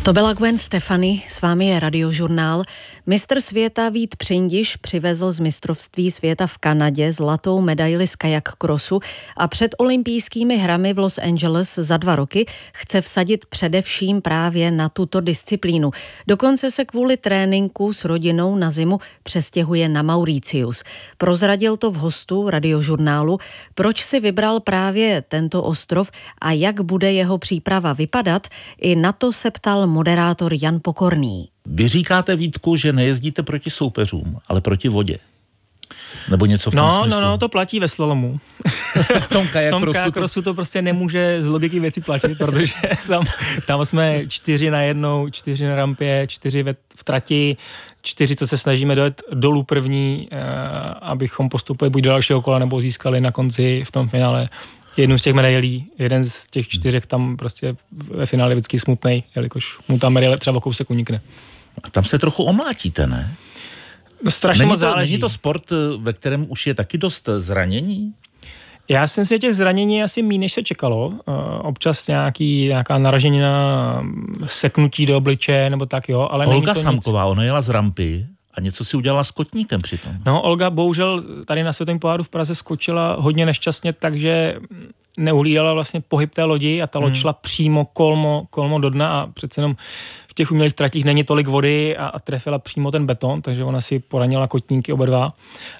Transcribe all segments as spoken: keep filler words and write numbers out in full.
To byla Gwen Stefani, s vámi je Radiožurnál. Mistr světa Vít Přindiš přivezl z mistrovství světa v Kanadě zlatou medaili z kajak crossu a před olympijskými hrami v Los Angeles za dva roky chce vsadit především právě na tuto disciplínu. Dokonce se kvůli tréninku s rodinou na zimu přestěhuje na Mauritius. Prozradil to v hostu Radiožurnálu, proč si vybral právě tento ostrov a jak bude jeho příprava vypadat, i na to se ptal moderátor Jan Pokorný. Vy říkáte, Vítku, že nejezdíte proti soupeřům, ale proti vodě. Nebo něco v tom no, smyslu? No, no, to platí ve slalomu. v tom kajakrosu to... to prostě nemůže z logiky věci platit, protože tam, tam jsme čtyři na jednou, čtyři na rampě, čtyři ve, v trati, čtyři, co se snažíme dojet dolů první, eh, abychom postupili buď do dalšího kola, nebo získali na konci v tom finále jednu z těch medailí. Jeden z těch čtyřech tam prostě ve finále vždycky smutnej, jelikož mu ta medaile třeba o kousek unikne. A tam se trochu omlátí,te ne? No, strašně není moc to, záleží. Není to sport, ve kterém už je taky dost zranění? Já jsem si těch zranění asi méně, než se čekalo. Občas nějaký, nějaká naraženina, seknutí do obličeje, nebo tak jo. Ale Olga není to Samková, nic. ona jela z rampy a něco si udělala s kotníkem přitom. No, Olga bohužel tady na světovém poháru v Praze skočila hodně nešťastně, takže neuhlídala vlastně pohyb té lodi a ta loď hmm. šla přímo kolmo, kolmo do dna a přece jenom v těch umělých tratích není tolik vody a, a trefila přímo ten beton, takže ona si poranila kotníky oba dva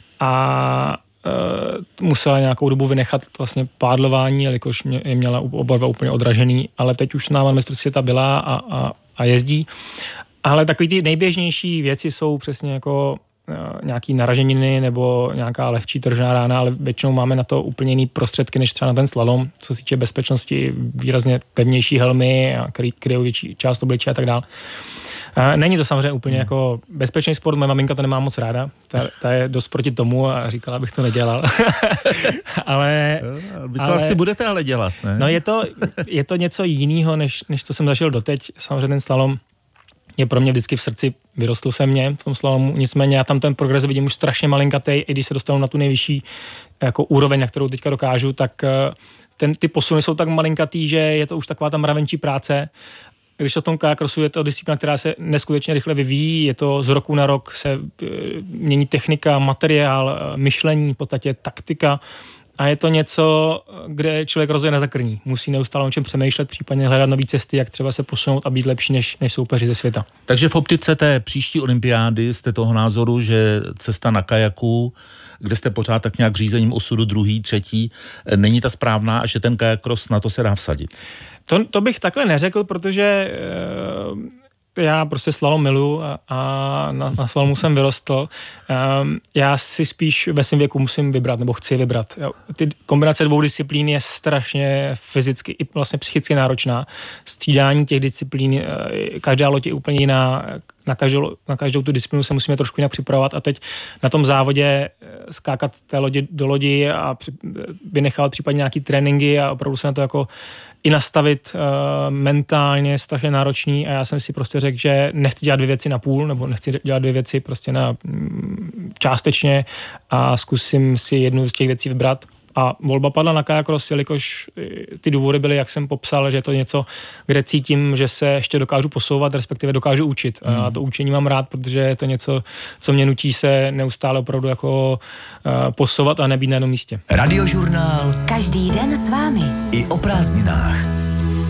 a e, musela nějakou dobu vynechat vlastně pádlování, jelikož mě, je měla oba dva úplně odražený, ale teď už na mistrovství světa byla a, a, a jezdí. Ale takový ty nejběžnější věci jsou přesně jako nějaký naraženiny nebo nějaká lehčí tržná rána, ale většinou máme na to úplně jiný prostředky než třeba na ten slalom, co se týče bezpečnosti, výrazně pevnější helmy, který kryjou větší část obličeje a tak dále. Není to samozřejmě úplně hmm. jako bezpečný sport, moje maminka to nemá moc ráda, ta, ta je dost proti tomu a říkala, abych to nedělal. ale... Vy to ale, asi budete ale dělat, ne? No je to, je to něco jiného, než, než co jsem zažil doteď. Samozřejmě ten slalom je pro mě vždycky v srdci, vyrostl jsem mě v tom slalomu, nicméně já tam ten progres vidím už strašně malinkatý, i když se dostanu na tu nejvyšší jako úroveň, na kterou teďka dokážu, tak ten, ty posuny jsou tak malinkatý, že je to už taková ta mravenčí práce. Když o tom kajakrosu je to disciplína, která se neskutečně rychle vyvíjí, je to z roku na rok se mění technika, materiál, myšlení, v podstatě taktika. A je to něco, kde člověk rozhodně nezakrní. Musí neustále o čem přemýšlet, případně hledat nové cesty, jak třeba se posunout a být lepší než, než soupeři ze světa. Takže v optice té příští olympiády jste toho názoru, že cesta na kajaku, kde jste pořád tak nějak řízením osudu druhý, třetí, není ta správná a že ten kajakros na to se dá vsadit? To, to bych takhle neřekl, protože e, já prostě slalom miluju a, a na, na slalomu jsem vyrostl. E, já si spíš ve svém věku musím vybrat, nebo chci vybrat. Jo. Ty kombinace dvou disciplín je strašně fyzicky i vlastně psychicky náročná. Střídání těch disciplín, e, každá loď je úplně jiná, na každou, na každou tu disciplínu se musíme trošku jinak připravovat a teď na tom závodě skákat té lodi do lodi a při, vynechat případně nějaký tréninky a opravdu se na to jako i nastavit uh, mentálně strašně náročný a já jsem si prostě řekl, že nechci dělat dvě věci na půl, nebo nechci dělat dvě věci prostě na mm, částečně a zkusím si jednu z těch věcí vybrat. A volba padla na kajakros, jelikož ty důvody byly, jak jsem popsal, že je to něco, kde cítím, že se ještě dokážu posouvat, respektive dokážu učit. Hmm. A to učení mám rád, protože je to něco, co mě nutí se neustále opravdu jako uh, posouvat a nebýt na jednom místě. Radiožurnál. Každý den s vámi. I o prázdninách.